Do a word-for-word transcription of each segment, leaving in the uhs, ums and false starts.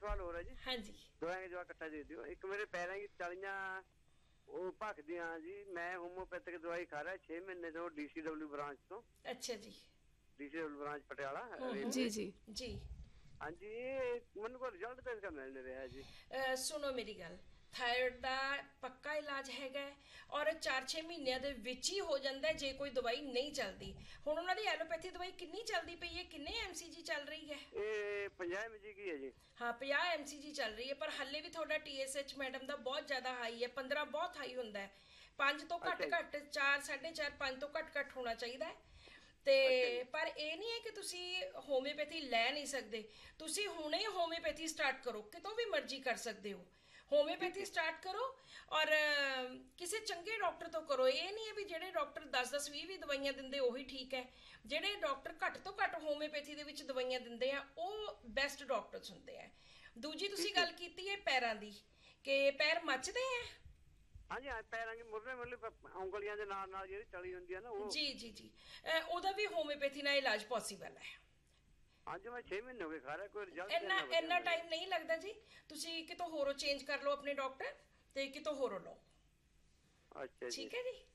सवाल हो रहा है जी। हाँ जी। दवाइयां का जवाब इकट्ठा दे दियो। एक मेरे पैरों की तलियां वो भखदियां जी, मैं होम्योपैथिक दवाई खा रहा छह महीने तो डीसीडब्ल्यू ब्रांच तो। अच्छा जी। डीसीडब्ल्यू ब्रांच पटियाला जी जी जी। हाँ जी, मैंने को रिजल्ट तो इसका मिल नहीं रहा है जी। ਅਹ ਸੁਣੋ ਮੇਰੀ ਗੱਲ, ਥਾਇਰਾਇਡ ਦਾ ਪੱਕਾ ਇਲਾਜ ਹੈਗਾ ਔਰ ਚਾਰ ਛੇ ਮਹੀਨਿਆਂ ਦੇ ਵਿੱਚ ਹੀ ਹੋ ਜਾਂਦਾ ਜੇ ਕੋਈ ਦਵਾਈ ਨਹੀਂ ਚੱਲਦੀ। ਹੁਣ ਉਹਨਾਂ ਦੀ ਐਲੋਪੈਥੀ ਦਵਾਈ ਕਿੰਨੀ ਚੱਲਦੀ ਪਈ ਹੈ, ਕਿੰਨੇ ਐਮਸੀਜੀ ਚੱਲ ਰਹੀ ਹੈ? ਇਹ ਪੰਜਾਹ ਐਮਜੀ ਕੀ ਹੈ ਜੀ? ਹਾਂ ਪੰਜਾਹ ਐਮਸੀਜੀ ਚੱਲ ਰਹੀ ਹੈ, ਪਰ ਹੱਲੇ ਵੀ ਤੁਹਾਡਾ ਟੀਐਸਐਚ ਮੈਡਮ ਦਾ ਬਹੁਤ ਜ਼ਿਆਦਾ ਹਾਈ ਹੈ। ਪੰਦਰਾਂ ਬਹੁਤ ਹਾਈ ਹੁੰਦਾ ਹੈ, ਪੰਜ ਤੋਂ ਘੱਟ ਘੱਟ ਚਾਰ ਸਾਢੇ ਚਾਰ ਪੰਜ ਤੋਂ ਘੱਟ ਘੱਟ ਹੋਣਾ ਚਾਹੀਦਾ ਹੈ। ਤੇ ਪਰ ਇਹ ਨਹੀਂ ਹੈ ਕਿ ਤੁਸੀਂ ਹੋਮਿਓਪੈਥੀ ਲੈ ਨਹੀਂ ਸਕਦੇ, ਤੁਸੀਂ ਹੁਣੇ ਹੋਮਿਓਪੈਥੀ ਸਟਾਰਟ ਕਰੋ, ਕਿਤੋਂ ਵੀ ਮਰਜ਼ੀ ਕਰ ਸਕਦੇ ਹੋ। ਹੋਮਿਓਪੈਥੀ ਸਟਾਰਟ ਕਰੋ ਔਰ ਕਿਸੇ ਚੰਗੇ ਡਾਕਟਰ ਤੋਂ ਕਰੋ। ਇਹ ਨਹੀਂ ਹੈ ਵੀ ਜਿਹੜੇ ਡਾਕਟਰ ਦਸ ਦਸ ਵੀਹ ਵੀਹ ਦਵਾਈਆਂ ਦਿੰਦੇ ਉਹੀ ਠੀਕ ਹੈ। ਜਿਹੜੇ ਡਾਕਟਰ ਘੱਟ ਤੋਂ ਘੱਟ ਹੋਮਿਓਪੈਥੀ ਦੇ ਵਿੱਚ ਦਵਾਈਆਂ ਦਿੰਦੇ ਆ ਉਹ ਬੈਸਟ ਡਾਕਟਰਸ ਹੁੰਦੇ ਆ। ਦੂਜੀ ਤੁਸੀਂ ਗੱਲ ਕੀਤੀ ਹੈ ਪੈਰਾਂ ਦੀ, ਕਿ ਪੈਰ ਮੱਚਦੇ ਆ। ਹਾਂਜੀ ਹਾਂ, ਪੈਰਾਂ ਦੀ ਮੁਰਲੇ ਮੁਰਲੇ ਉਂਗਲੀਆਂ ਦੇ ਨਾਲ ਨਾਲ ਜਿਹੜੀ ਤਲੀ ਹੁੰਦੀ ਹੈ ਨਾ ਉਹ। ਜੀ ਜੀ ਜੀ, ਉਹਦਾ ਵੀ ਹੋਮਿਓਪੈਥੀ ਨਾਲ ਇਲਾਜ ਪੋਸੀਬਲ ਹੈ। ਹਾਂਜੀ ਮੈਂ ਛੇ ਮਹੀਨੇ ਹੋ ਗਏ ਖਾ ਰਿਹਾ, ਕੋਈ ਰਿਜ਼ਲਟ ਇੰਨਾ ਇੰਨਾ ਟਾਈਮ ਨਹੀਂ ਲੱਗਦਾ ਜੀ। ਤੁਸੀਂ ਕਿਤੋਂ ਹੋਰੋਂ ਚੇਂਜ ਕਰ ਲਓ ਆਪਣੇ ਡਾਕਟਰ ਤੇ ਕਿਤੋਂ ਹੋਰੋਂ ਲਓ। ਅੱਛਾ ਜੀ, ਠੀਕ ਹੈ ਜੀ।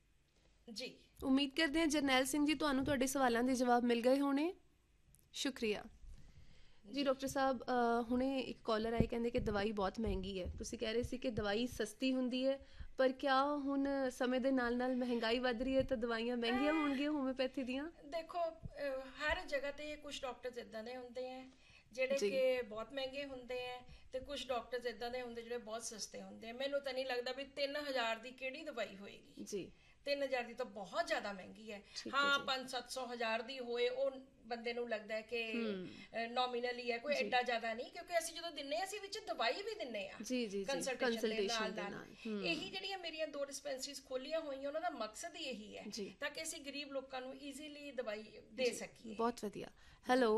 ਜੀ ਉਮੀਦ ਕਰਦੇ ਹਾਂ ਜਰਨੈਲ ਸਿੰਘ ਜੀ ਤੁਹਾਨੂੰ ਤੁਹਾਡੇ ਸਵਾਲਾਂ ਦੇ ਜਵਾਬ ਮਿਲ ਗਏ ਹੋਣੇ। ਸ਼ੁਕਰੀਆ ਜੀ। ਡਾਕਟਰ ਸਾਹਿਬ ਹੁਣੇ ਇੱਕ ਕਾਲਰ ਆਏ, ਕਹਿੰਦੇ ਕਿ ਦਵਾਈ ਬਹੁਤ ਮਹਿੰਗੀ ਹੈ। ਤੁਸੀਂ ਕਹਿ ਰਹੇ ਸੀ ਕਿ ਦਵਾਈ ਸਸਤੀ ਹੁੰਦੀ ਹੈ, ਪਰ ਕਿਆ ਹੁਣ ਸਮੇਂ ਦੇ ਨਾਲ ਨਾਲ ਮਹਿੰਗਾਈ ਵੱਧ ਰਹੀ ਹੈ ਤਾਂ ਦਵਾਈਆਂ ਮਹਿੰਗੀਆਂ ਹੋਣਗੀਆਂ ਹੋਮਿਓਪੈਥੀ ਦੀਆਂ? ਦੇਖੋ ਹਰ ਜਗ੍ਹਾ ਤੇ ਕੁਝ ਡਾਕਟਰਸ ਇਦਾਂ ਦੇ ਹੁੰਦੇ ਆ ਜਿਹੜੇ ਕਿ ਬਹੁਤ ਮਹਿੰਗੇ ਹੁੰਦੇ ਆ ਤੇ ਕੁਝ ਡਾਕਟਰਸ ਇਦਾਂ ਦੇ ਹੁੰਦੇ ਜਿਹੜੇ ਬਹੁਤ ਸਸਤੇ ਹੁੰਦੇ ਆ। ਮੈਨੂੰ ਤਾਂ ਨਹੀਂ ਲੱਗਦਾ ਵੀ ਤਿੰਨ ਹਜ਼ਾਰ ਦੀ ਕਿਹੜੀ ਦਵਾਈ ਹੋਏਗੀ ਜੀ। ਤਿੰਨ ਹਜ਼ਾਰ ਦੀ ਤਾਂ ਬਹੁਤ ਜ਼ਿਆਦਾ ਮਹਿੰਗੀ ਹੈ। ਹਾਂ ਪੰਜ ਸੱਤ ਸੌ ਹਜ਼ਾਰ ਦੀ ਹੋਏ ਉਹ ਬੰਦੇ ਨੂੰ ਲੱਗਦਾ ਹੈ ਕਿ ਨੋਮੀਨਲੀ ਹੈ, ਕੋਈ ਐਡਾ ਜ਼ਿਆਦਾ ਨਹੀਂ, ਕਿਉਂਕਿ ਅਸੀਂ ਜਦੋਂ ਦਿੰਨੇ ਆ ਅਸੀਂ ਵਿੱਚ ਦਵਾਈ ਵੀ ਦਿੰਨੇ ਆ ਕੰਸਲਟੇਸ਼ਨ ਦੇ ਨਾਲ। ਇਹੀ ਜਿਹੜੀਆਂ ਮੇਰੀਆਂ ਦੋ ਡਿਸਪੈਂਸਰੀਜ਼ ਖੋਲੀਆਂ ਹੋਈਆਂ ਉਹਨਾਂ ਦਾ ਮਕਸਦ ਹੀ ਇਹੀ ਹੈ ਤਾਂ ਕਿ ਅਸੀਂ ਗਰੀਬ ਲੋਕਾਂ ਨੂੰ ਈਜ਼ੀਲੀ ਦਵਾਈ ਦੇ ਸਕੀਏ। ਬਹੁਤ ਵਧੀਆ। ਹੈਲੋ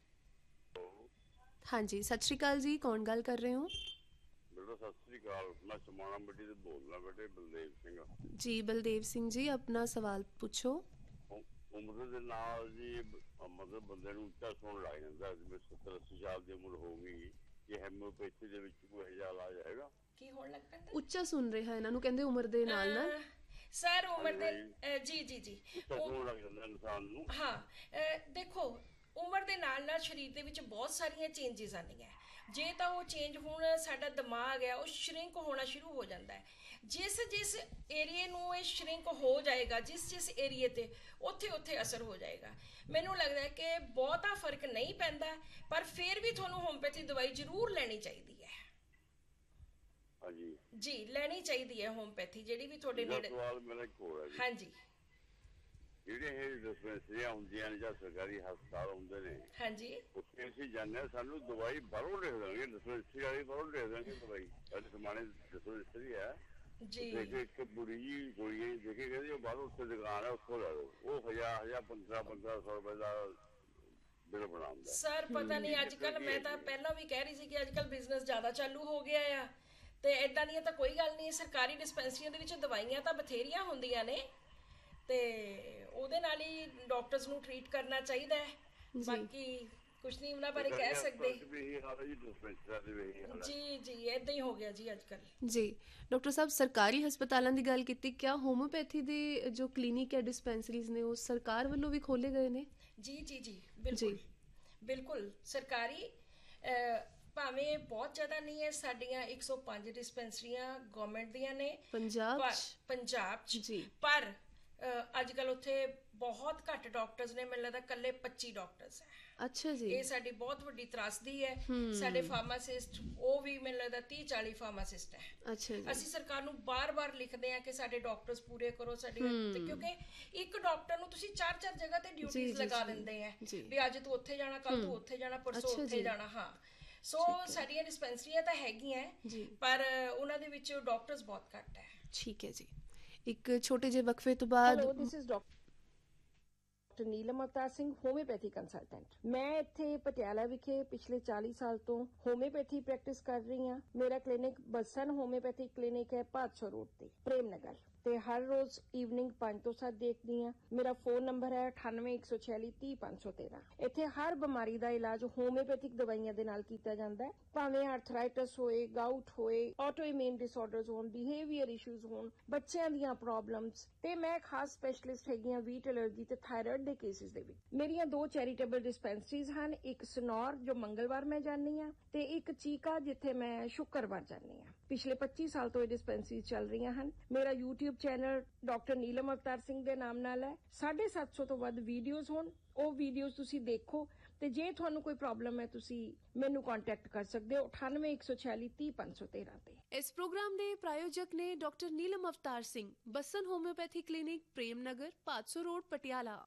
ਹਾਂਜੀ, ਸਤਿ ਸ਼੍ਰੀ ਅਕਾਲ ਜੀ, ਕੌਣ ਗੱਲ ਕਰ ਰਹੇ ਹੋ? ਸਤਿ ਸ੍ਰੀ ਅਕਾਲ, ਮੈਂ ਸਮਾਣਾ ਮੰਡੀ ਤੋਂ ਬੋਲਦਾ ਬੇਟੇ, ਬਲਦੇਵ ਸਿੰਘ ਜੀ। ਬਲਦੇਵ ਸਿੰਘ ਜੀ ਆਪਣਾ ਸਵਾਲ ਪੁੱਛੋ। ਉਮਰ ਦੇ ਨਾਲ ਜੀ ਮਤਲਬ ਬੰਦੇ ਨੂੰ ਉੱਚਾ ਸੁਣਨ ਲੱਗ ਜਾਂਦਾ, ਜਿਵੇਂ ਸੱਤਰ ਅੱਸੀ ਸਾਲ ਦੀ ਉਮਰ ਹੋ ਗਈ, ਕਿ ਹੋਮਿਓਪੈਥੀ ਦੇ ਵਿੱਚ ਕੋਈ ਇਹੋ ਇਲਾਜ ਹੈਗਾ? ਕੀ ਹੋਣ ਲੱਗ ਪੈਂਦਾ? ਉੱਚਾ ਸੁਣ ਰਿਹਾ ਇਹਨਾਂ ਨੂੰ ਕਹਿੰਦੇ ਉਮਰ ਦੇ ਨਾਲ ਨਾਲ। ਸਰ ਉਮਰ ਦੇ ਜੀ ਜੀ ਜੀ ਸੁਣਨ ਲੱਗ ਜਾਂਦਾ ਇਨਸਾਨ ਨੂੰ। ਹਾਂ ਦੇਖੋ ਉਮਰ ਦੇ ਨਾਲ ਨਾਲ ਸਰੀਰ ਦੇ ਵਿੱਚ ਬਹੁਤ ਸਾਰੀਆਂ ਚੇਂਜਸ ਆਉਂਦੀਆਂ। ਜੇ ਤਾਂ ਉਹ ਚੇਂਜ ਹੁਣ ਸਾਡਾ ਦਿਮਾਗ ਹੈ ਉਹ ਸ਼ਰਿੰਕ ਹੋਣਾ ਸ਼ੁਰੂ ਹੋ ਜਾਂਦਾ ਹੈ। ਜਿਸ ਜਿਸ ਏਰੀਏ ਨੂੰ ਇਹ ਸ਼ਰਿੰਕ ਹੋ ਜਾਏਗਾ, ਜਿਸ ਜਿਸ ਏਰੀਏ ਤੇ ਉੱਥੇ ਉੱਥੇ ਅਸਰ ਹੋ ਜਾਏਗਾ। ਮੈਨੂੰ ਲੱਗਦਾ ਹੈ ਕਿ ਬਹੁਤਾ ਫਰਕ ਨਹੀਂ ਪੈਂਦਾ, ਪਰ ਫਿਰ ਵੀ ਤੁਹਾਨੂੰ ਹੋਮਿਓਪੈਥੀ ਦਵਾਈ ਜ਼ਰੂਰ ਲੈਣੀ ਚਾਹੀਦੀ ਹੈ। ਹਾਂਜੀ ਜੀ ਲੈਣੀ ਚਾਹੀਦੀ ਹੈ ਹੋਮਿਓਪੈਥੀ, ਜਿਹੜੀ ਵੀ ਤੁਹਾਡੇ ਨੇੜੇ। ਸਵਾਲ ਮੇਰਾ ਇੱਕ ਹੋਰ ਹੈ। ਹਾਂਜੀ ਜਿਹੜੇ ਇਹ ਡਿਸਪੈਂਸਰੀਆਂ ਹੁੰਦੀਆਂ ਨੇ ਜਾਂ ਸਰਕਾਰੀ ਹਸਪਤਾਲ ਹੁੰਦੇ ਨੇ, ਹਾਂਜੀ ਉੱਥੇ ਅਸੀਂ ਜਾਂਦੇ ਹਾਂ, ਸਾਨੂੰ ਦਵਾਈ ਬਾਹਰੋਂ ਲਿਖ ਦੇਣਗੇ, ਡਿਸਪੈਂਸਰੀ ਵਾਲੀ ਬਾਹਰੋਂ ਲਿਖ ਦੇਣਗੇ ਦਵਾਈ। ਸਾਡੇ ਸਮਾਣੇ ਡਿਸਪੈਂਸਰੀ ਹੈ ਜੀ, ਇੱਕ ਬੁੜੀ ਜੀ ਗੋਲੀ ਦੇਖੀ ਕਹਿੰਦੀ ਉਹ ਬਾਹਰੋਂ ਉੱਥੇ ਦੁਕਾਨ ਹੈ ਉੱਥੋਂ ਲੈ ਲਓ, ਉਹ ਹਜ਼ਾਰ ਹਜ਼ਾਰ ਪੰਦਰਾਂ ਪੰਦਰਾਂ ਸੌ ਰੁਪਏ ਦਾ ਬਿੱਲ ਬਣਾਉਂਦਾ। ਸਰ ਪਤਾ ਨਹੀਂ ਅੱਜ ਕੱਲ, ਮੈਂ ਤਾਂ ਪਹਿਲਾਂ ਵੀ ਕਹਿ ਰਹੀ ਸੀ ਕਿ ਅੱਜ ਕੱਲ ਬਿਜ਼ਨਸ ਜ਼ਿਆਦਾ ਚਾਲੂ ਹੋ ਗਿਆ ਆ ਤੇ ਏਦਾਂ ਦੀਆਂ ਤਾਂ ਕੋਈ ਗੱਲ ਨਹੀਂ। ਸਰਕਾਰੀ ਡਿਸਪੈਂਸਰੀਆਂ ਦੇ ਵਿੱਚ ਦਵਾਈਆਂ ਤਾਂ ਬਥੇਰੀਆਂ ਹੁੰਦੀਆਂ ਨੇ ਤੇ ਉਹਦੇ ਨਾਲ ਹੀ ਡਾਕਟਰਸ ਨੂੰ ਟ੍ਰੀਟ ਕਰਨਾ ਚਾਹੀਦਾ ਹੈ। ਬਾਕੀ ਕੁਛ ਨਹੀਂ ਉਹਨਾਂ ਬਾਰੇ ਕਹਿ ਸਕਦੇ। ਜੀ ਜੀ ਏਦਾਂ ਹੀ ਹੋ ਗਿਆ ਜੀ ਅੱਜ ਕੱਲ ਜੀ। ਡਾਕਟਰ ਸਾਹਿਬ ਸਰਕਾਰੀ ਹਸਪਤਾਲਾਂ ਦੀ ਗੱਲ ਕੀਤੀ, ਕਿਆ ਹੋਮਿਓਪੈਥੀ ਦੇ ਜੋ ਕਲੀਨਿਕ ਹੈ ਡਿਸਪੈਂਸਰੀਜ਼ ਨੇ ਉਹ ਸਰਕਾਰ ਵੱਲੋਂ ਵੀ ਖੋਲੇ ਗਏ ਨੇ? ਜੀ ਜੀ ਜੀ ਬਿਲਕੁਲ ਬਿਲਕੁਲ। ਸਰਕਾਰੀ ਭਾਵੇਂ ਬਹੁਤ ਜ਼ਿਆਦਾ ਨਹੀਂ ਹੈ, ਸਾਡੀਆਂ ਇੱਕ ਸੌ ਪੰਜ ਡਿਸਪੈਂਸਰੀਆਂ ਗਵਰਨਮੈਂਟ ਦੀਆਂ ਨੇ ਪੰਜਾਬ ਪੰਜਾਬ 'ਚ, ਪਰ ਅੱਜ ਕੱਲ ਉੱਥੇ ਬਹੁਤ ਘੱਟ ਡਾਕਟਰਸ ਨੇ। ਮੈਨੂੰ ਲੱਗਦਾ ਕੱਲੇ ਪੱਚੀ ਡਾਕਟਰਸ ਹੈ। ਅੱਛਾ ਜੀ। ਇਹ ਸਾਡੀ ਬਹੁਤ ਵੱਡੀ ਤਰਾਸਦੀ ਹੈ। ਸਾਡੇ ਫਾਰਮਾਸਿਸਟ ਉਹ ਵੀ ਮੈਨੂੰ ਲੱਗਦਾ ਤੀਹ ਚਾਲੀ ਫਾਰਮਾਸਿਸਟ ਹੈ। ਅੱਛਾ ਜੀ। ਅਸੀਂ ਸਰਕਾਰ ਨੂੰ ਬਾਰ-ਬਾਰ ਲਿਖਦੇ ਆ ਕਿ ਸਾਡੇ ਡਾਕਟਰਸ ਪੂਰੇ ਕਰੋ ਸਾਡੀਆਂ, ਕਿਉਂਕਿ ਇੱਕ ਡਾਕਟਰ ਨੂੰ ਤੁਸੀਂ ਚਾਰ ਚਾਰ ਜਗ੍ਹਾ ਤੇ ਡਿਊਟੀਜ਼ ਲਗਾ ਦਿੰਦੇ ਆ ਵੀ ਅੱਜ ਤੂੰ ਉੱਥੇ ਜਾਣਾ, ਕੱਲ ਤੂੰ ਉੱਥੇ ਜਾਣਾ, ਪਰਸੋਂ ਉੱਥੇ ਜਾਣਾ। ਹਾਂ ਸੋ ਸਾਡੀਆਂ ਡਿਸਪੈਂਸਰੀਆਂ ਤਾਂ ਹੈਗੀਆਂ ਪਰ ਉਹਨਾਂ ਦੇ ਵਿੱਚ ਡਾਕਟਰਸ ਬਹੁਤ ਘੱਟ ਹੈ। ਠੀਕ ਹੈ ਜੀ। ਇੱਕ ਛੋਟੇ ਜਿਹੇ ਵਕਫੇ ਤੋਂ ਬਾਅਦ hello, this is doctor Neelam Avtar Singh, homeopathy consultant. ਮੈਂ ਇੱਥੇ ਪਟਿਆਲਾ ਵਿਖੇ ਪਿਛਲੇ ਚਾਲੀ ਸਾਲ ਤੋਂ ਹੋਮਿਓਪੈਥੀ ਪ੍ਰੈਕਟਿਸ ਕਰ ਰਹੀ ਹਾਂ। ਮੇਰਾ ਕਲੀਨਿਕ ਬਸਨ ਹੋਮਿਓਪੈਥੀ ਕਲੀਨਿਕ ਹੈ, ਭਾਦਸੋਂ ਰੋਡ ਤੇ, ਪ੍ਰੇਮ ਨਗਰ। ਤੇ ਹਰ ਰੋਜ਼ ਈਵਨਿੰਗ ਪੰਜ ਤੋਂ ਸੱਤ ਦੇਖਦੀ ਹਾਂ। ਮੇਰਾ ਫੋਨ ਨੰਬਰ ਹੈ ਅਠਾਨਵੇਂ ਇੱਕ ਸੌ ਛਿਆਲੀ ਤੀਹ ਪੰਜ ਸੌ ਤੇਰਾਂ। ਇੱਥੇ ਹਰ ਬਿਮਾਰੀ ਦਾ ਇਲਾਜ ਹੋਮਿਓਪੈਥਿਕ ਦਵਾਈਆਂ ਦੇ ਨਾਲ ਕੀਤਾ ਜਾਂਦਾ ਹੈ, ਭਾਵੇਂ ਆਰਥਰਾਈਟਸ ਹੋਏ, ਗਾਊਟ ਹੋਏ, ਆਟੋਇਮਿਊਨ ਡਿਸਆਰਡਰਸ ਹੋਣ, ਬਿਹੇਵੀਅਰ ਇਸ਼ੂਜ਼ ਹੋਣ, ਬੱਚਿਆਂ ਦੀਆਂ ਪ੍ਰੋਬਲਮਸ। ਤੇ ਮੈਂ ਖਾਸ ਸਪੈਸ਼ਲਿਸਟ ਹੈਗੀ ਹਾਂ ਵੀਟ ਐਲਰਜੀ ਤੇ ਥਾਇਰਾਇਡ ਦੇ ਕੇਸਿਸ ਦੇ ਵਿੱਚ। ਮੇਰੀਆਂ ਦੋ ਚੈਰੀਟੇਬਲ ਡਿਸਪੈਂਸਰੀਜ਼ ਹਨ, ਇੱਕ ਸਨੌਰ ਜੋ ਮੰਗਲਵਾਰ ਮੈਂ ਜਾਂਦੀ ਹਾਂ ਤੇ ਇੱਕ ਚੀਕਾ ਜਿੱਥੇ ਮੈਂ ਸ਼ੁੱਕਰਵਾਰ ਜਾਂਦੀ ਹਾਂ। ਪਿਛਲੇ ਪੱਚੀ ਸਾਲ ਤੋਂ ਇਹ ਡਿਸਪੈਂਸਰੀ ਚੱਲ ਰਹੀਆਂ ਹਨ। ਮੇਰਾ YouTube channel doctor Neelam Avtar Singh ਦੇ ਨਾਮ ਨਾਲ ਹੈ। ਸਾਢੇ ਸੱਤ ਸੌ ਤੋਂ ਵੱਧ ਵੀਡੀਓਜ਼ ਹੋਣ, ਉਹ ਵੀਡੀਓਜ਼ ਤੁਸੀਂ ਦੇਖੋ ਤੇ ਜੇ ਤੁਹਾਨੂੰ ਕੋਈ ਪ੍ਰੋਬਲਮ ਹੈ ਤੁਸੀਂ ਮੈਨੂੰ ਕੰਟੈਕਟ ਕਰ ਸਕਦੇ ਹੋ ਅਠਾਨਵੇਂ ਇੱਕ ਸੌ ਛਿਆਲੀ ਤੀਹ ਪੰਜ ਸੌ ਤੇਰਾਂ ਤੇ। ਇਸ ਪ੍ਰੋਗਰਾਮ ਦੇ ਪ੍ਰਾਯੋਜਕ ਨੇ doctor Neelam Avtar Singh, ਬੱਸਨ homeopathy clinic, Prem Nagar, Bhadson road, Patiala.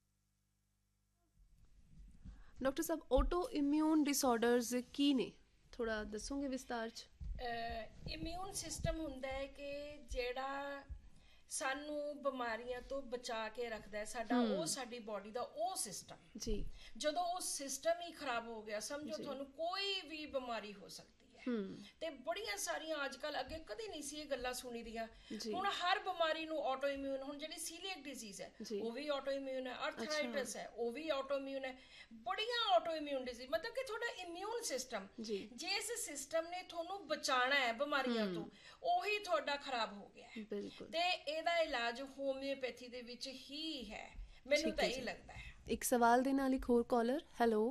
Doctor ਸਾਹਿਬ, ਆਟੋ ਇਮਿਊਨ ਡਿਸਆਰਡਰਸ ਕੀ ਨੇ, ਥੋੜਾ ਦੱਸੋਗੇ ਵਿਸਤਾਰ ਚ? ਇਮਿਊਨ ਸਿਸਟਮ ਹੁੰਦਾ ਹੈ ਕਿ ਜਿਹੜਾ ਸਾਨੂੰ ਬਿਮਾਰੀਆਂ ਤੋਂ ਬਚਾ ਕੇ ਰੱਖਦਾ ਹੈ, ਸਾਡਾ ਉਹ ਸਾਡੀ ਬਾਡੀ ਦਾ ਉਹ ਸਿਸਟਮ ਜੀ। ਜਦੋਂ ਉਹ ਸਿਸਟਮ ਹੀ ਖਰਾਬ ਹੋ ਗਿਆ, ਸਮਝੋ ਤੁਹਾਨੂੰ ਕੋਈ ਵੀ ਬਿਮਾਰੀ ਹੋ ਸਕਦੀ ਹੈ। ਤੇ ਬੜੀਆਂ ਸਾਰੀਆਂ ਅੱਜ ਕੱਲ, ਅੱਗੇ ਕਦੇ ਨਹੀਂ ਸੀ ਇਹ ਗੱਲਾਂ ਸੁਣੀ ਦੀਆਂ, ਹੁਣ ਹਰ ਬਿਮਾਰੀ ਨੂੰ ਆਟੋ ਇਮਿਊਨ। ਹੁਣ ਜਿਹੜੀ ਸੀਲੀਅਕ ਡਿਜ਼ੀਜ਼ ਹੈ ਉਹ ਵੀ ਆਟੋ ਇਮਿਊਨ ਹੈ, ਆਰਥਰਾਈਟਸ ਹੈ ਉਹ ਵੀ ਆਟੋ ਇਮਿਊਨ ਹੈ, ਬੜੀਆਂ ਆਟੋ ਇਮਿਊਨ ਡਿਜ਼ੀਜ਼। ਮਤਲਬ ਕਿ ਤੁਹਾਡਾ ਇਮਿਊਨ ਸਿਸਟਮ, ਜਿਸ ਸਿਸਟਮ ਨੇ ਤੁਹਾਨੂੰ ਬਚਾਉਣਾ ਹੈ ਬਿਮਾਰੀਆਂ ਤੋਂ, ਉਹੀ ਤੁਹਾਡਾ ਖਰਾਬ ਹੋ ਗਿਆ ਹੈ। ਤੇ ਇਹਦਾ ਇਲਾਜ ਹੋਮਿਓਪੈਥੀ ਦੇ ਵਿੱਚ ਹੀ ਹੈ, ਮੈਨੂੰ ਤਾਂ ਇਹ ਲੱਗਦਾ ਹੈ। ਇੱਕ ਸਵਾਲ ਦੇ ਨਾਲ ਇੱਕ ਹੋਰ ਕਾਲਰ। ਹੈਲੋ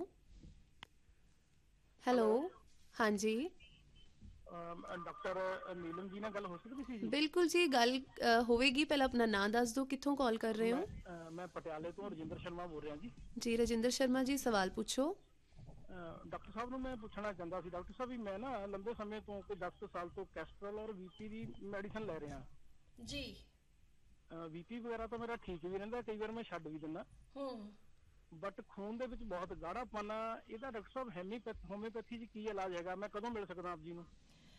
ਹੈਲੋ ਹਾਂਜੀ ਡਾਕਟਰ ਨੀਲਮ ਜੀ ਨਾਲ ਗੱਲ ਹੋ ਸਕਦੀ ਸੀ ਜੀ? ਬਿਲਕੁਲ ਜੀ, ਗੱਲ ਹੋਵੇਗੀ। ਪਹਿਲਾਂ ਆਪਣਾ ਨਾਮ ਦੱਸ ਦਿਓ, ਕਿੱਥੋਂ ਕਾਲ ਕਰ ਰਹੇ ਹੋ? ਮੈਂ ਪਟਿਆਲੇ ਤੋਂ ਰਜਿੰਦਰ ਸ਼ਰਮਾ ਬੋਲ ਰਿਹਾ ਜੀ। ਜੀ ਰਜਿੰਦਰ ਸ਼ਰਮਾ ਜੀ, ਸਵਾਲ ਪੁੱਛੋ। ਡਾਕਟਰ ਸਾਹਿਬ ਨੂੰ ਮੈਂ ਪੁੱਛਣਾ ਚਾਹੁੰਦਾ ਸੀ, ਡਾਕਟਰ ਸਾਹਿਬ ਵੀ ਮੈਂ ਨਾ ਲੰਬੇ ਸਮੇਂ ਤੋਂ ਕੋਈ ਦਸ ਸਾਲ ਤੋਂ ਕੈਸਟਰੋਲ ਔਰ ਬੀਪੀ ਦੀ ਮੈਡੀਸਨ ਲੈ ਰਿਹਾ ਜੀ। ਬੀਪੀ ਵਗੈਰਾ ਤਾਂ ਮੇਰਾ ਠੀਕ ਵੀ ਰਹਿੰਦਾ, ਕਈ ਵਾਰ ਮੈਂ ਛੱਡ ਵੀ ਦਿੰਦਾ, ਬਟ ਖੂਨ ਦੇ ਵਿੱਚ ਬਹੁਤ ਗਾੜਾਪਨ ਆ। ਇਹਦਾ ਡਾਕਟਰ ਸਾਹਿਬ ਹੋਮਿਓਪੈਥੀ ਚ ਕੀ ਇਲਾਜ ਹੈਗਾ? ਮੈਂ ਕਦੋਂ ਮਿਲ ਸਕਦਾ ਆਪ ਜੀ ਨੂੰ?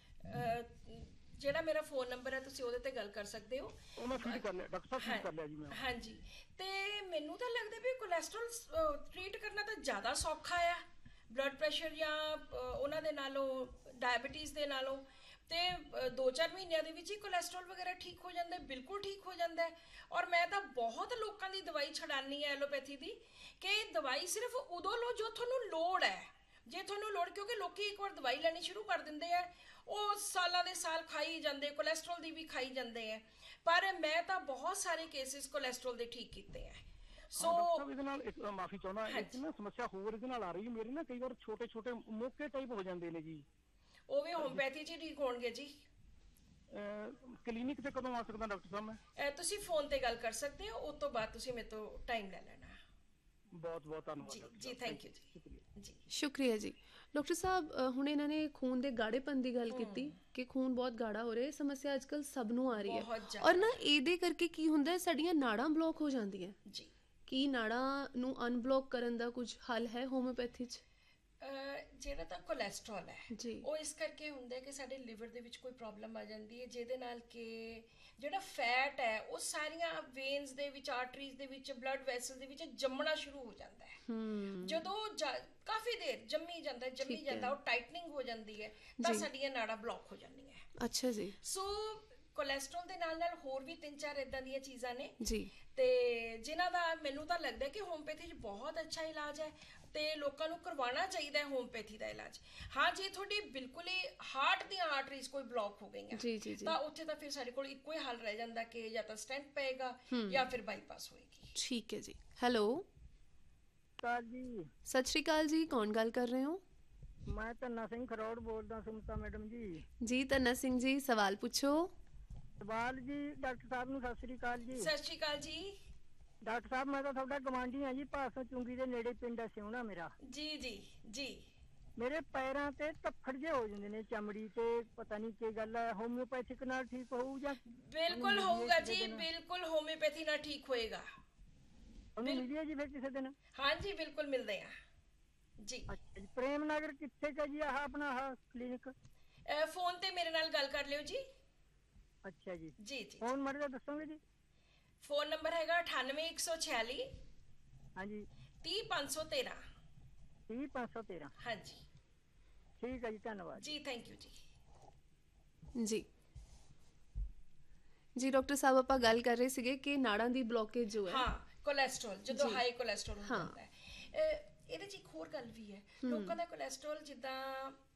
ਜਿਹੜਾ ਮੇਰਾ ਫੋਨ ਨੰਬਰ ਹੈ ਤੁਸੀਂ ਉਹਦੇ ਤੇ ਗੱਲ ਕਰ ਸਕਦੇ ਹੋ। ਉਹ ਮੈਂ ਫੀਡ ਕਰ ਲਿਆ ਡਾਕਟਰ ਸਾਹਿਬ, ਫੀਡ ਕਰ ਲਿਆ ਜੀ ਮੈਂ। ਹਾਂਜੀ, ਤੇ ਮੈਨੂੰ ਤਾਂ ਲੱਗਦਾ ਵੀ ਕੋਲੇਸਟ੍ਰੋਲ ਟ੍ਰੀਟ ਕਰਨਾ ਤਾਂ ਜ਼ਿਆਦਾ ਸੌਖਾ ਆ ਬਲੱਡ ਪ੍ਰੈਸ਼ਰ ਜਾਂ ਉਹਨਾਂ ਦੇ ਨਾਲੋਂ, ਡਾਇਬਟੀਜ਼ ਦੇ ਨਾਲੋਂ। ਤੇ ਦੋ ਚਾਰ ਮਹੀਨਿਆਂ ਦੇ ਵਿੱਚ ਹੀ ਕੋਲੇਸਟ੍ਰੋਲ ਵਗੈਰਾ ਠੀਕ ਹੋ ਜਾਂਦਾ, ਬਿਲਕੁਲ ਠੀਕ ਹੋ ਜਾਂਦਾ ਹੈ। ਔਰ ਮੈਂ ਤਾਂ ਬਹੁਤ ਲੋਕਾਂ ਦੀ ਦਵਾਈ ਛਡਾਨੀ ਹੈ ਐਲੋਪੈਥੀ ਦੀ, ਕਿ ਦਵਾਈ ਸਿਰਫ ਉਦੋਂ ਲਓ ਜੋ ਤੁਹਾਨੂੰ ਲੋੜ ਹੈ। ਜੇ ਤੁਹਾਨੂੰ ਲੋੜ, ਕਿਉਂਕਿ ਲੋਕੀ ਇੱਕ ਵਾਰ ਦਵਾਈ ਲੈਣੀ ਸ਼ੁਰੂ ਕਰ ਦਿੰਦੇ ਆ, ਉਹ ਸਾਲਾਂ ਦੇ ਸਾਲ ਖਾਈ ਜਾਂਦੇ, ਕੋਲੇਸਟ੍ਰੋਲ ਦੀ ਵੀ ਖਾਈ ਜਾਂਦੇ ਆ। ਪਰ ਮੈਂ ਤਾਂ ਬਹੁਤ ਸਾਰੇ ਕੇਸਿਸ ਕੋਲੇਸਟ੍ਰੋਲ ਦੇ ਠੀਕ ਕੀਤੇ ਆ। ਸੋ ਇਹਦੇ ਨਾਲ ਇੱਕ ਮਾਫੀ ਚਾਹੁੰਦਾ, ਇੱਕ ਨਾ ਸਮੱਸਿਆ ਹੋਰ ਇਹਦੇ ਨਾਲ ਆ ਰਹੀ ਹੈ ਮੇਰੀ ਨਾ, ਕਈ ਵਾਰ ਛੋਟੇ ਛੋਟੇ ਮੋਕੇ ਟਾਈਪ ਹੋ ਜਾਂਦੇ ਨੇ ਜੀ। ਉਹ ਵੀ ਹੋਮਿਓਪੈਥੀ ਚ ਠੀਕ ਹੋਣਗੇ ਜੀ। ਕਲੀਨਿਕ ਤੇ ਕਦੋਂ ਆ ਸਕਦਾ ਡਾਕਟਰ ਸਾਹਿਬ ਮੈਂ? ਤੁਸੀਂ ਫੋਨ ਤੇ ਗੱਲ ਕਰ ਸਕਦੇ ਹੋ, ਉਸ ਤੋਂ ਬਾਅਦ ਤੁਸੀਂ ਮੇਰੇ ਤੋਂ ਟਾਈਮ ਲੈ ਲੈਣਾ। ਬਹੁਤ ਬਹੁਤ ਧੰਨਵਾਦ ਜੀ ਜੀ, ਥੈਂਕ ਯੂ ਜੀ ਜੀ, ਸ਼ੁਕਰੀਆ ਜੀ। ਡਾਕਟਰ ਸਾਹਿਬ, ਹੁਣ ਇਹਨਾਂ ਨੇ ਖੂਨ ਦੇ ਗਾੜੇਪਨ ਦੀ ਗੱਲ ਕੀਤੀ ਕਿ ਖੂਨ ਬਹੁਤ ਗਾੜਾ ਹੋ ਰਿਹਾ। ਇਹ ਸਮੱਸਿਆ ਅੱਜ ਕੱਲ ਸਭ ਨੂੰ ਆ ਰਹੀ ਹੈ, ਔਰ ਨਾ ਇਹਦੇ ਕਰਕੇ ਕੀ ਹੁੰਦਾ, ਸਾਡੀਆਂ ਨਾੜਾਂ ਬਲੌਕ ਹੋ ਜਾਂਦੀਆਂ ਜੀ। ਕੀ ਨਾੜਾਂ ਨੂੰ ਅਨਬਲੌਕ ਕਰਨ ਦਾ ਕੁਝ ਹੱਲ ਹੈ ਹੋਮਿਓਪੈਥੀ 'ਚ? ਜਿਹੜਾ ਤਾਂ ਕੋਲੇਸਟ੍ਰੋਲ ਹੈ ਉਹ ਇਸ ਕਰਕੇ ਹੁੰਦਾ ਕਿ ਸਾਡੇ ਲਿਵਰ ਦੇ ਵਿੱਚ ਕੋਈ ਪ੍ਰੋਬਲਮ ਆ ਜਾਂਦੀ ਹੈ, ਜਿਹਦੇ ਨਾਲ ਕਿ ਜਿਹੜਾ ਫੈਟ ਹੈ ਉਹ ਸਾਰੀਆਂ ਵੇਨਸ ਦੇ ਵਿੱਚ, ਆਰਟਰੀਜ਼ ਦੇ ਵਿੱਚ, ਬਲੱਡ ਵੈਸਲ ਦੇ ਵਿੱਚ ਜੰਮਣਾ ਸ਼ੁਰੂ ਹੋ ਜਾਂਦਾ ਹੈ। ਜਦੋਂ ਕਾਫੀ ਦੇਰ ਜੰਮੀ ਜਾਂਦਾ ਜੰਮੀ ਜਾਂਦਾ ਉਹ ਟਾਈਟਨਿੰਗ ਹੋ ਜਾਂਦੀ ਹੈ, ਤਾਂ ਸਾਡੀਆਂ ਨਾੜਾਂ ਬਲੌਕ ਹੋ ਜਾਂਦੀਆਂ। ਅੱਛਾ ਜੀ। ਸੋ ਕੋਲੇਸਟ੍ਰੋਲ ਦੇ ਨਾਲ ਨਾਲ ਹੋਰ ਵੀ ਤਿੰਨ ਚਾਰ ਇਦਾਂ ਦੀਆਂ ਚੀਜ਼ਾਂ ਨੇ ਜੀ, ਤੇ ਜਿਨ੍ਹਾਂ ਦਾ ਮੈਨੂੰ ਤਾਂ ਲੱਗਦਾ ਕਿ ਹੋਮਿਓਪੈਥੀ 'ਚ ਬਹੁਤ ਅੱਛਾ ਇਲਾਜ ਹੈ ਤੇ ਲੋਕਾਂ ਨੂੰ ਕਰਵਾਉਣਾ ਚਾਹੀਦਾ ਹੈ ਹੋਮਿਓਪੈਥੀ ਦਾ ਇਲਾਜ। ਹਾਂ, ਜੇ ਤੁਹਾਡੀ ਬਿਲਕੁਲ ਹੀ ਹਾਰਟ ਦੀਆਂ ਆਰਟਰੀਜ਼ ਕੋਈ ਬਲੌਕ ਹੋ ਗਈਆਂ ਜੀ ਜੀ ਜੀ, ਤਾਂ ਉੱਥੇ ਤਾਂ ਫਿਰ ਸਾਡੇ ਕੋਲ ਇੱਕੋ ਹੀ ਹੱਲ ਰਹਿ ਜਾਂਦਾ ਕਿ ਜਾਂ ਤਾਂ ਸਟੈਂਟ ਪਏਗਾ ਜਾਂ ਫਿਰ ਬਾਈਪਾਸ ਹੋਏਗੀ। ਠੀਕ ਹੈ ਜੀ। ਹੈਲੋ ਜੀ, ਸਤਿ ਸ਼੍ਰੀ ਅਕਾਲ ਜੀ, ਕੌਣ ਗੱਲ ਕਰ ਰਹੇ ਹੋ? ਮੈਂ ਧੰਨਾ ਸਿੰਘ ਖਰੋੜ ਬੋਲਦਾ। ਸੁਮਤਾ ਮੈਡਮ ਜੀ। ਜੀ ਧੰਨਾ ਸਿੰਘ ਜੀ, ਸਵਾਲ ਪੁੱਛੋ। ਸਵਾਲ ਜੀ ਡਾਕਟਰ ਸਾਹਿਬ ਨੂੰ ਸਤਿ ਸ਼੍ਰੀ ਅਕਾਲ ਜੀ। ਸਤਿ ਸ਼੍ਰੀ ਅਕਾਲ ਜੀ। ਡਾਕਟਰ ਸਾਹਿਬ, ਮੈਂ ਤਾਂ ਤੁਹਾਡਾ ਗਵਾਂਢੀ ਹਾਂ ਜੀ, ਭਾਸੋਂ ਚੁੰਗੀ ਦੇ ਨੇੜੇ ਪਿੰਡ ਹੈ ਸਿਉਣਾ ਮੇਰਾ। ਜੀ ਜੀ ਜੀ। ਮੇਰੇ ਪੈਰਾਂ ਤੇ ਧੱਫੜ ਜਿਹੇ ਹੋ ਜਾਂਦੇ ਨੇ ਚਮੜੀ ਤੇ, ਪਤਾ ਨਹੀਂ ਕੀ ਗੱਲ ਹੈ। ਹੋਮਿਓਪੈਥਿਕ ਨਾਲ ਠੀਕ ਹੋਊ ਜਾਂ? ਬਿਲਕੁਲ ਹੋਊਗਾ ਜੀ, ਬਿਲਕੁਲ ਹੋਮਿਓਪੈਥੀ ਨਾਲ ਠੀਕ ਹੋਏਗਾ। ਉਹਨੂੰ ਮਿਲੀਏ ਜੀ ਫਿਰ ਕਿਸੇ ਦਿਨ? ਹਾਂ ਜੀ, ਬਿਲਕੁਲ ਮਿਲਦੇ ਆ ਜੀ। ਅੱਛਾ ਜੀ। ਪ੍ਰੇਮ ਨਗਰ ਕਿੱਥੇ ਹੈ ਜੀ ਆਹ ਆਪਣਾ ਆਹ ਕਲੀਨਿਕ? ਫੋਨ ਤੇ ਮੇਰੇ ਨਾਲ ਗੱਲ ਕਰ ਲਿਓ ਜੀ। ਅੱਛਾ ਜੀ ਜੀ ਜੀ। ਫੋਨ ਮਰਦਾ ਦੱਸੋਗੇ ਜੀ? ਫੋਨ ਨੰਬਰ ਹੈਗਾ ਅਠਾਨਵੇਂ ਇੱਕ ਸੌ ਛਿਆਲੀ ਹਾਂਜੀ ਤੀਹ ਪੰਜ ਸੌ ਤੇਰਾਂ। ਤੀਹ ਪੰਜ ਸੌ ਤੇਰਾਂ। ਹਾਂਜੀ ਠੀਕ ਹੈ ਜੀ, ਧੰਨਵਾਦ ਜੀ, ਥੈਂਕ ਯੂ ਜੀ ਜੀ। ਜੀ ਡਾਕਟਰ ਸਾਹਿਬ ਆਪਾਂ ਗੱਲ ਕਰ ਰਹੇ ਸੀਗੇ ਕਿ ਨਾੜਾਂ ਦੀ ਬਲੌਕੇਜ ਜੋ ਹੈ, ਹਾਂ ਕੋਲੇਸਟ੍ਰੋਲ, ਜਦੋਂ ਜੀ। ਹਾਈ ਕੋਲੇਸਟ੍ਰੋਲ ਹੋ ਹਾਂ। ਜਾਂਦਾ ਹੈ। ਅਹ ਇਹਦੇ 'ਚ ਇੱਕ ਹੋਰ ਗੱਲ ਵੀ ਹੈ, ਲੋਕਾਂ ਦਾ ਕੋਲੇਸਟ੍ਰੋਲ ਜਿੱਦਾਂ